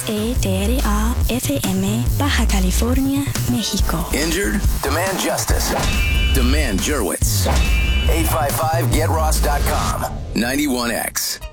XEDRA-FM, Baja California, México. Injured? Demand justice. Demand Jurwitz. 855-GetRoss.com. 91X.